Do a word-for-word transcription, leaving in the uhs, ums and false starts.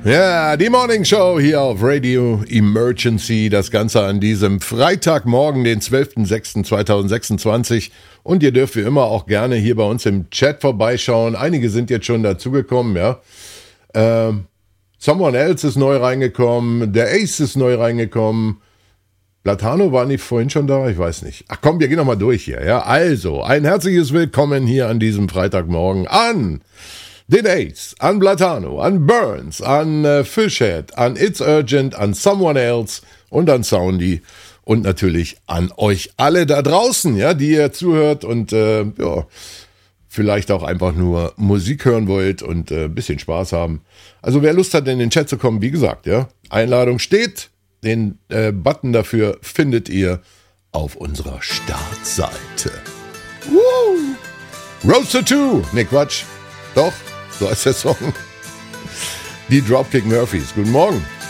Ja, die Morning Show hier auf Radio Emergency. Das Ganze an diesem Freitagmorgen, den zwölften sechsten zweitausendsechsundzwanzig. Und ihr dürft wie immer auch gerne hier bei uns im Chat vorbeischauen. Einige sind jetzt schon dazugekommen, ja. Ähm, Someone Else ist neu reingekommen. Der Ace ist neu reingekommen. Platano war nicht vorhin schon da? Ich weiß nicht. Ach komm, wir gehen nochmal durch hier, ja. Also, ein herzliches Willkommen hier an diesem Freitagmorgen an den Ace, an Platano, an Burns, an äh, Fishhead, an It's Urgent, an Someone Else und an Soundy und natürlich an euch alle da draußen, ja, die ihr zuhört und äh, ja, vielleicht auch einfach nur Musik hören wollt und äh, ein bisschen Spaß haben. Also wer Lust hat, in den Chat zu kommen, wie gesagt, ja, Einladung steht, den äh, Button dafür findet ihr auf unserer Startseite. Woo! Roadster zwei, ne Quatsch, doch. So heißt der Song. Die Dropkick Murphys. Guten Morgen.